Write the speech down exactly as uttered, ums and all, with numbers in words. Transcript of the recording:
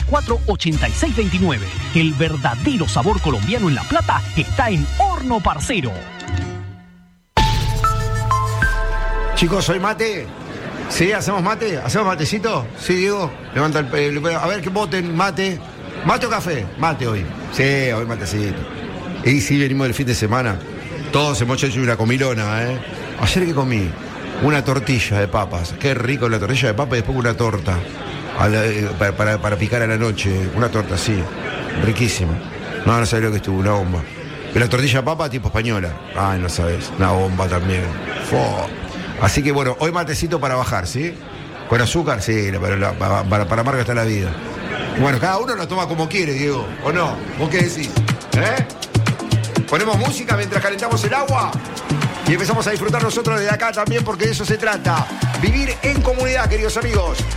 cuatro, ochenta y seis veintinueve. El verdadero sabor colombiano en La Plata está en Horno Parcero. Chicos, ¿soy mate? ¿Sí? ¿Hacemos mate? ¿Hacemos matecito? Sí, Diego. Levanta el pelo. A ver, que voten mate. ¿Mate o café? Mate hoy. Sí, hoy matecito. Y sí, venimos del fin de semana. Todos hemos hecho una comilona, ¿eh? Ayer que comí una tortilla de papas. Qué rico la tortilla de papas y después una torta. A la, para, para, para picar a la noche. Una torta así. Riquísima. No, no sabés lo que estuvo, una bomba. Pero la tortilla de papa tipo española. Ay, no sabés. Una bomba también. Fo. Así que bueno, hoy matecito para bajar, ¿sí? Con azúcar, sí, para, para, para, para amarga está la vida. Bueno, cada uno lo toma como quiere, Diego, ¿o no? ¿Vos qué decís? ¿Eh? Ponemos música mientras calentamos el agua y empezamos a disfrutar nosotros desde acá también, porque de eso se trata. Vivir en comunidad, queridos amigos.